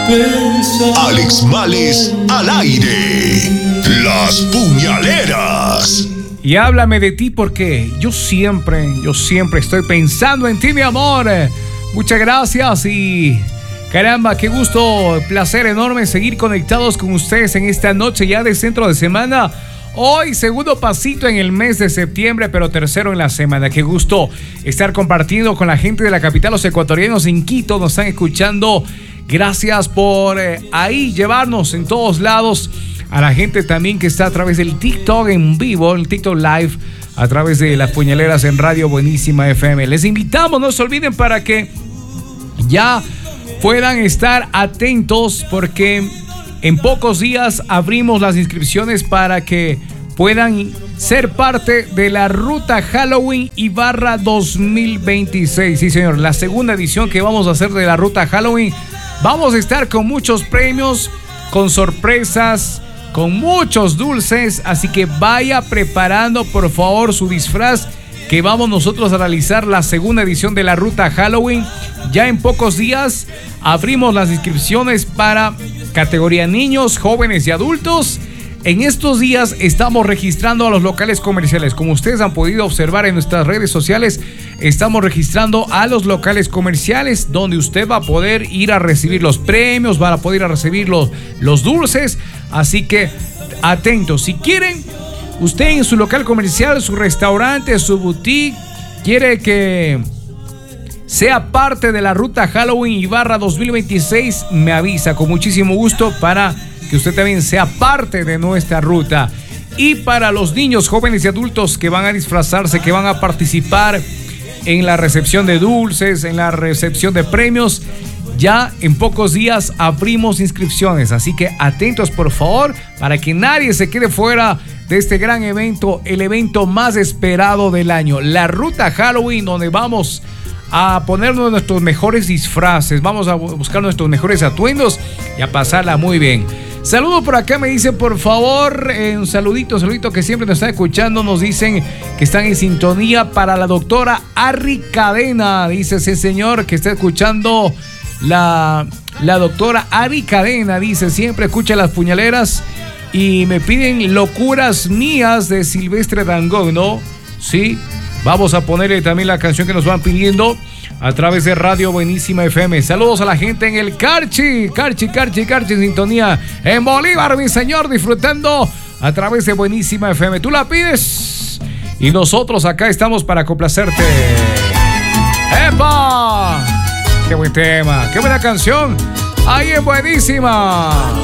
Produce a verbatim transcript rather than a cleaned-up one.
Alex Males al aire. Las puñaleras. Y háblame de ti porque yo siempre, yo siempre estoy pensando en ti, mi amor. Muchas gracias y caramba, qué gusto, placer enorme seguir conectados con ustedes en esta noche ya de centro de semana. Hoy, segundo pasito en el mes de septiembre, pero tercero en la semana. Qué gusto estar compartiendo con la gente de la capital, los ecuatorianos en Quito. Nos están escuchando. Gracias por eh, ahí llevarnos en todos lados. A la gente también que está a través del TikTok en vivo, el TikTok Live, a través de las puñaleras en Radio Buenísima F M. Les invitamos, no se olviden, para que ya puedan estar atentos porque en pocos días abrimos las inscripciones para que puedan ser parte de la Ruta Halloween Ibarra dos mil veintiséis. Sí, señor, la segunda edición que vamos a hacer de la Ruta Halloween. Vamos a estar con muchos premios, con sorpresas, con muchos dulces. Así que vaya preparando, por favor, su disfraz, que vamos nosotros a realizar la segunda edición de la Ruta Halloween. Ya en pocos días abrimos las inscripciones para categoría niños, jóvenes y adultos. En estos días estamos registrando a los locales comerciales. Como ustedes han podido observar en nuestras redes sociales, estamos registrando a los locales comerciales donde usted va a poder ir a recibir los premios, va a poder ir a recibir los, los dulces. Así que atentos. Si quieren, usted en su local comercial, su restaurante, su boutique, quiere que sea parte de la Ruta Halloween Ibarra dos mil veintiséis, me avisa con muchísimo gusto para que usted también sea parte de nuestra ruta. Y para los niños, jóvenes y adultos que van a disfrazarse, que van a participar en la recepción de dulces, en la recepción de premios, ya en pocos días abrimos inscripciones. Así que atentos, por favor, para que nadie se quede fuera de este gran evento, el evento más esperado del año, la Ruta Halloween, donde vamos a ponernos nuestros mejores disfraces, vamos a buscar nuestros mejores atuendos y a pasarla muy bien. Saludos por acá, me dicen, por favor, eh, un saludito, un saludito que siempre nos están escuchando. Nos dicen que están en sintonía para la doctora Ari Cadena. Dice ese señor que está escuchando la, la doctora Ari Cadena. Dice, siempre escucha las puñaleras y me piden Locuras Mías de Silvestre Dangond, ¿no? Sí, vamos a ponerle también la canción que nos van pidiendo a través de Radio Buenísima F M. Saludos a la gente en el Carchi, Carchi, Carchi, Carchi, en sintonía en Bolívar, mi señor, disfrutando a través de Buenísima F M. Tú la pides y nosotros acá estamos para complacerte. ¡Epa! ¡Qué buen tema! ¡Qué buena canción! ¡Ahí es Buenísima!